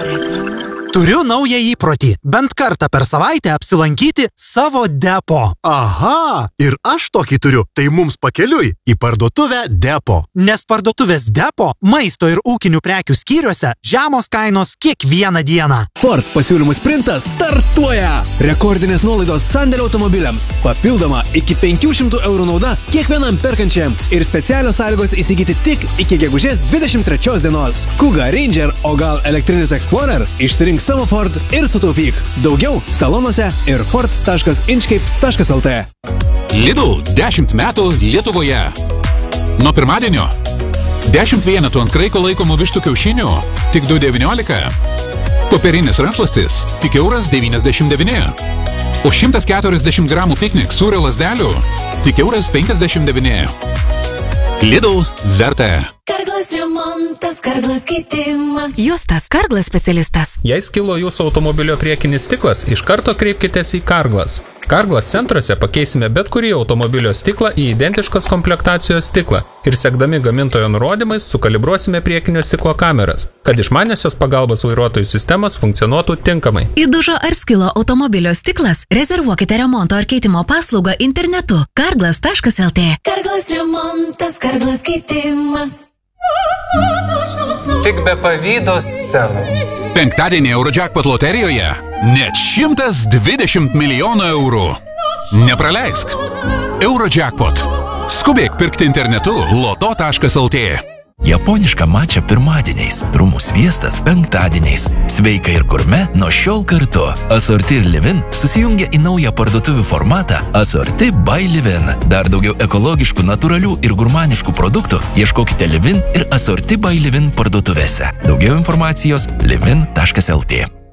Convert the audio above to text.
Turiu naują įprotį. Bent kartą per savaitę apsilankyti savo depo. Aha, ir aš tokį turiu. Tai mums pakeliui į parduotuvę Depo. Nes parduotuvės depo, maisto ir ūkinių prekių skyriuose žemos kainos kiekvieną dieną. Ford pasiūlymų sprintas startuoja. Rekordinės nuolaidos sandėlio automobiliams. Papildoma iki 500 eurų nauda kiekvienam perkančiam. Ir specialios sąlygos įsigyti tik iki gegužės 23 dienos. Kuga, Ranger, o gal elektrinis Explorer? Išsirink savo Ford ir sutaupyk. Daugiau salonuose ir ford.inchcape.lt. Lidl 10 metų Lietuvoje. Nuo pirmadienio 10 vienetų ant kraiko laikomų vištų kiaušinių tik 2,19. Popierinis rankšluostis tik €1,99. O 140 gramų piknik sūrio lazdelių tik €1,59. Lidl verta. Karglas remontas, Karglas keitimas. Justas Karglas specialistas. Jei skilo jūsų automobilio priekinis stiklas, iš karto kreipkitės į Karglas. Karglas centruose pakeisime bet kurį automobilio stiklą į identiškos komplektacijos stiklą ir sekdami gamintojo nurodymais sukalibruosime priekinio stiklo kameras, kad išmaniosios pagalbos vairuotojų sistemas funkcionuotų tinkamai. Įdužo ar skilo automobilio stiklas? Rezervuokite remonto ar keitimo paslaugą internetu karglas.lt. Karglas remontas, Karglas keitimas. Tik be pavydo scenų. Penktadienį Eurojackpot loterijoje net 120 milijonų eurų. Nepraleisk. Eurojackpot. Skubėk pirkti internetu loto.lt. Japonišką mačą pirmadieniais, trumų sviestas penktadieniais. Sveika ir gurme nuo šiol kartu. Asorti ir Livin susijungia į naują parduotuvių formatą Asorti by Livin. Dar daugiau ekologiškų, natūralių ir gurmaniškų produktų ieškokite Livin ir Asorti by Livin parduotuvėse. Daugiau informacijos livin.lt.